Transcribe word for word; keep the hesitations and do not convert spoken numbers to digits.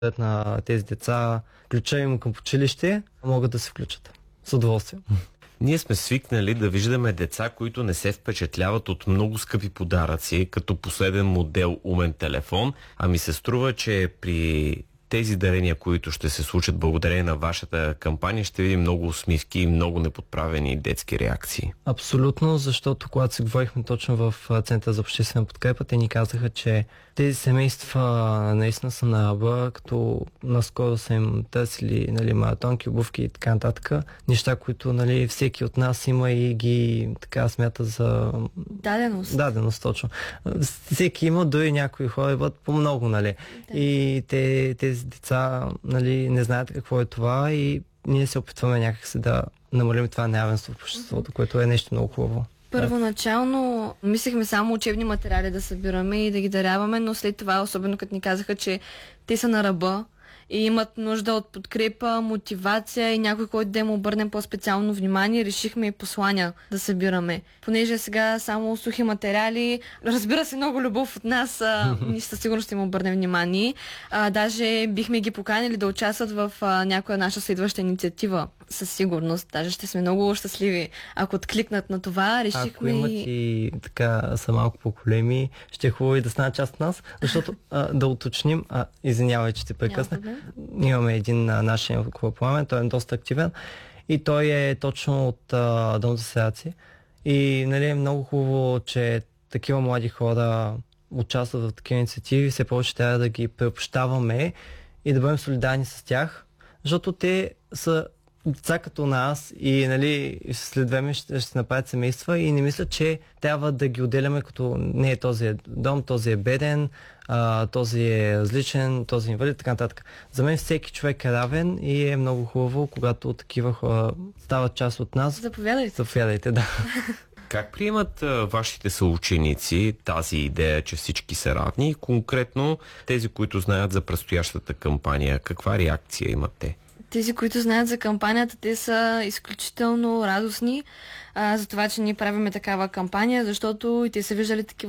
на тези деца ключа им към училище, могат да се включат. С удоволствие. Ние сме свикнали да виждаме деца, които не се впечатляват от много скъпи подаръци, като последен модел умен телефон, а ми се струва, че при тези дарения, които ще се случат благодарение на вашата кампания, ще видим много усмивки и много неподправени детски реакции. Абсолютно, защото когато си говорихме точно в Центъра за обществена подкрепа, те ни казаха, че тези семейства наистина са на ръба, като наскоро са им търсили, нали, маратонки, обувки и така нататък. Неща, които, нали, всеки от нас има и ги така смята за даденост. Даденост, точно. Всеки има, дори някои хора бъдат по много, нали. Да. И те, тези деца, нали, не знаят какво е това и ние се опитваме някакси да намалим това неравенство в обществото, което е нещо много хубаво. Първоначално мислехме само учебни материали да събираме и да ги даряваме, но след това, особено като ни казаха, че те са на ръба и имат нужда от подкрепа, мотивация и някой, който да им обърнем по-специално внимание, решихме и послания да събираме. Понеже сега само сухи материали, разбира се, много любов от нас, а, ние със сигурност ще им обърнем внимание. А, даже бихме ги поканили да участват в а, някоя наша следваща инициатива. Със сигурност. Даже ще сме много щастливи. Ако откликнат на това, решихме... Ако имат и така са малко по-големи, ще е хубаво и да станат част от нас, защото а, да уточним, а, извинявай, че те прекъсна. Имаме един а, наш пламен, той е доста активен и той е точно от а, Дом за сираци. И, нали, е много хубаво, че такива млади хора участват в такива инициативи, все повече трябва да ги приобщаваме и да бъдем солидарни с тях, защото те са деца като нас и, нали, след време ще, ще направят семейства и не мисля, че трябва да ги отделяме като не, този е дом, този е беден, а, този е различен, този е инвалид, така нататък. За мен всеки човек е равен и е много хубаво, когато такива хора стават част от нас. Заповядайте. Заповядайте, да. Как приемат а, вашите съученици тази идея, че всички са равни и конкретно тези, които знаят за предстоящата кампания? Каква реакция имат те? Тези, които знаят за кампанията, те са изключително радостни а, за това, че ние правиме такава кампания, защото и те са виждали такива